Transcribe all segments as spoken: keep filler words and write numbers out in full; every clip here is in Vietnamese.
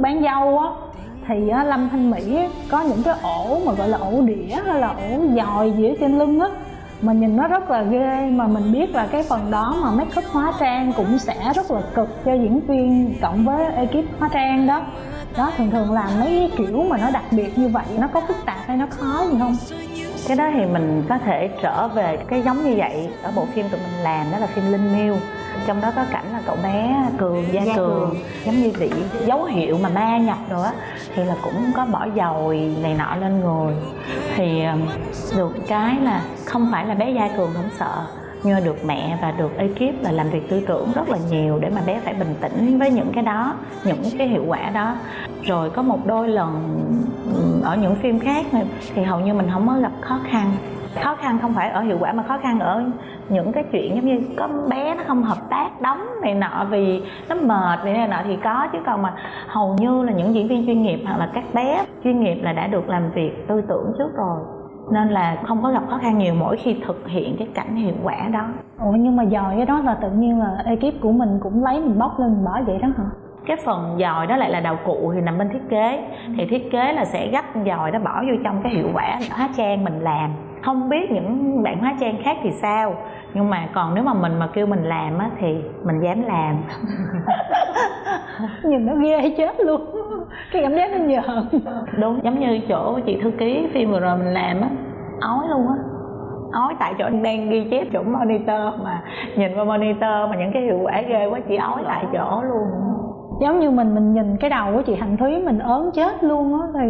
bán dâu á thì á, Lâm Thanh Mỹ á, có những cái ổ mà gọi là ổ đĩa hay là ổ dòi gì ở trên lưng á, mà nhìn nó rất là ghê. Mà mình biết là cái phần đó mà make up hóa trang cũng sẽ rất là cực cho diễn viên cộng với ekip hóa trang đó. Đó, thường thường làm mấy cái kiểu mà nó đặc biệt như vậy nó có phức tạp hay nó khó gì không? Cái đó thì mình có thể trở về cái giống như vậy ở bộ phim tụi mình làm, đó là phim Linh Miêu. Trong đó có cảnh là cậu bé Cường, Gia, Gia Cường, Cường giống như bị dấu hiệu mà ma nhập rồi á, thì là cũng có bỏ dầu này nọ lên người. Thì được cái là không phải là bé Gia Cường không sợ, nhưng mà được mẹ và được ekip là làm việc tư tưởng rất là nhiều để mà bé phải bình tĩnh với những cái đó, những cái hiệu quả đó. Rồi có một đôi lần ở những phim khác thì hầu như mình không có gặp khó khăn. Khó khăn không phải ở hiệu quả mà khó khăn ở những cái chuyện giống như có bé nó không hợp tác đóng này nọ vì nó mệt vì này nọ thì có, chứ còn mà hầu như là những diễn viên chuyên nghiệp hoặc là các bé chuyên nghiệp là đã được làm việc tư tưởng trước rồi, nên là không có gặp khó khăn nhiều mỗi khi thực hiện cái cảnh hiệu quả đó. Ủa nhưng mà dòi cái đó là tự nhiên là ekip của mình cũng lấy mình bóc lên mình bỏ vậy đó hả? Cái phần dòi đó lại là đạo cụ thì nằm bên thiết kế, thì thiết kế là sẽ gấp dòi đó bỏ vô trong cái hiệu quả hóa trang mình làm. Không biết những bạn hóa trang khác thì sao, nhưng mà còn nếu mà mình mà kêu mình làm á thì mình dám làm. Nhìn nó ghê chết luôn, cái cảm giác nó nhờn. Đúng, giống như chỗ chị thư ký phim vừa rồi mình làm á, ói luôn á, ói tại chỗ đang ghi chép chỗ monitor mà nhìn vào monitor mà những cái hiệu quả ghê quá, chị ói tại chỗ luôn. Giống như mình mình nhìn cái đầu của chị Hạnh Thúy mình ớn chết luôn á, thì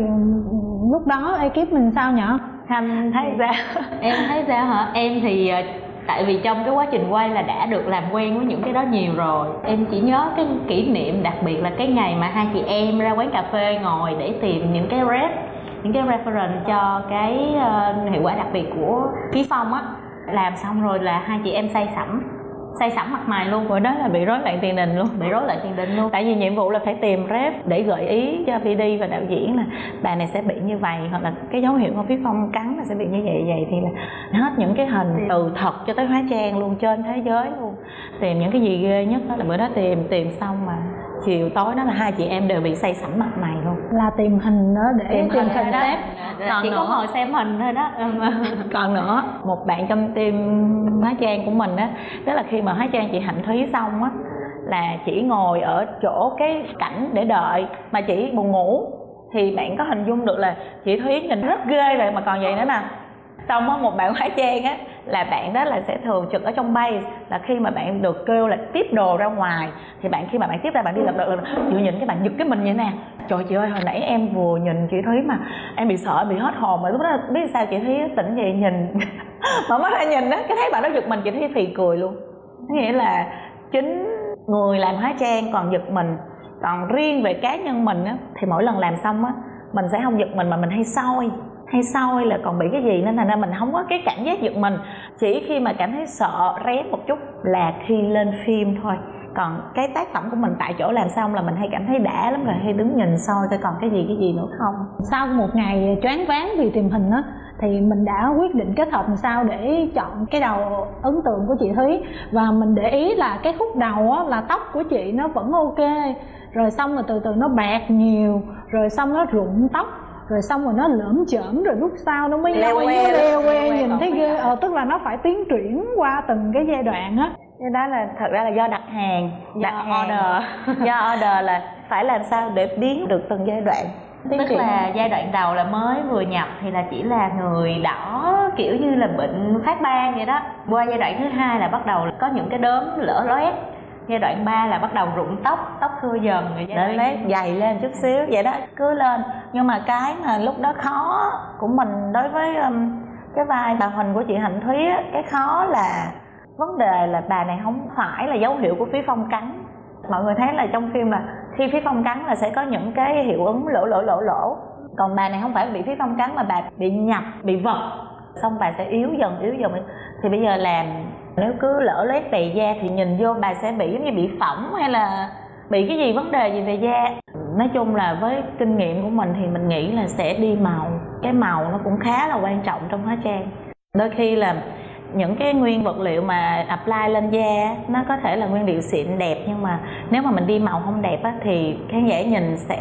lúc đó ekip mình sao nhở? Thanh thấy sao? Em thấy sao hả? Em thì tại vì trong cái quá trình quay là đã được làm quen với những cái đó nhiều rồi. Em chỉ nhớ cái kỷ niệm đặc biệt là cái ngày mà hai chị em ra quán cà phê ngồi để tìm những cái ref, những cái reference cho cái uh, hiệu quả đặc biệt của Phí Phong á. Làm xong rồi là hai chị em say sẩm say sẩm mặt mày luôn. Rồi đó là bị rối loạn tiền đình luôn, bị rối loạn tiền đình luôn. Tại vì nhiệm vụ là phải tìm ref để gợi ý cho pê đê và đạo diễn là bà này sẽ bị như vậy, hoặc là cái dấu hiệu của Phí Phong cắn là sẽ bị như vậy vậy, thì là hết những cái hình từ thật cho tới hóa trang luôn, trên thế giới luôn. Tìm những cái gì ghê nhất đó là bữa đó tìm tìm xong mà chiều tối đó là hai chị em đều bị say sẩm mặt mày luôn. Là tìm hình đó để tìm, tìm hình đó. Còn chỉ nữa, có ngồi xem hình thôi đó. Còn nữa, một bạn trong team hóa trang của mình á, đó là khi mà hóa trang chị Hạnh Thúy xong á, là chỉ ngồi ở chỗ cái cảnh để đợi mà chị buồn ngủ, thì bạn có hình dung được là chị Thúy nhìn rất ghê rồi mà còn vậy nữa nè. Xong á, một bạn hóa trang á, là bạn đó là sẽ thường trực ở trong base, là khi mà bạn được kêu là tiếp đồ ra ngoài thì bạn khi mà bạn tiếp ra bạn đi lật lật vừa nhìn cái bạn giật cái mình vậy nè. Trời chị ơi, hồi nãy em vừa nhìn chị Thúy mà em bị sợ, bị hết hồn, mà lúc đó biết sao chị Thúy tỉnh dậy nhìn mà mắt ra nhìn á, cái thấy bạn đó giật mình, chị Thúy phì cười luôn. Nghĩa là chính người làm hóa trang còn giật mình, còn riêng về cá nhân mình á thì mỗi lần làm xong á mình sẽ không giật mình mà mình hay soi hay soi là còn bị cái gì, nên thành ra mình không có cái cảm giác giật mình. Chỉ khi mà cảm thấy sợ rén một chút là khi lên phim thôi. Còn cái tác phẩm của mình tại chỗ làm xong là mình hay cảm thấy đã lắm rồi, hay đứng nhìn soi coi còn cái gì cái gì nữa không. Sau một ngày choáng váng vì tìm hình á, thì mình đã quyết định kết hợp làm sao để chọn cái đầu ấn tượng của chị Thúy. Và mình để ý là cái khúc đầu á, là tóc của chị nó vẫn ok, rồi xong rồi từ từ nó bạc nhiều, rồi xong nó rụng tóc, rồi xong rồi nó lởm chởm, rồi lúc sau nó mới leo que que, leo que, nhìn thấy ghê. Ờ, tức là nó phải tiến triển qua từng cái giai đoạn á. Cái đó là thật ra là do đặt hàng, do đặt hàng. order do order là phải làm sao để biến được từng giai đoạn. Tức là giai đoạn đầu là mới vừa nhập thì là chỉ là người đỏ kiểu như là bệnh phát ban vậy đó. Qua giai đoạn thứ hai là bắt đầu có những cái đốm lở loét. Giai đoạn ba là bắt đầu rụng tóc, tóc thưa dần rồi giai đoạn loét dày lên chút xíu vậy đó, cứ lên. Nhưng mà cái mà lúc đó khó của mình đối với um, cái vai bà Huỳnh của chị Hạnh Thúy á, cái khó là vấn đề là bà này không phải là dấu hiệu của Phí Phong cắn. Mọi người thấy là trong phim là khi Phí Phong cắn là sẽ có những cái hiệu ứng lỗ lỗ lỗ lỗ. Còn bà này không phải bị Phí Phong cắn mà bà bị nhập, bị vật. Xong bà sẽ yếu dần, yếu dần. Thì bây giờ làm, nếu cứ lỡ loét đầy da thì nhìn vô bà sẽ bị giống như bị phỏng hay là bị cái gì, vấn đề gì về da. Nói chung là với kinh nghiệm của mình thì mình nghĩ là sẽ đi màu. Cái màu nó cũng khá là quan trọng trong hóa trang. Đôi khi là những cái nguyên vật liệu mà apply lên da nó có thể là nguyên liệu xịn đẹp, nhưng mà nếu mà mình đi màu không đẹp á, thì khán giả nhìn sẽ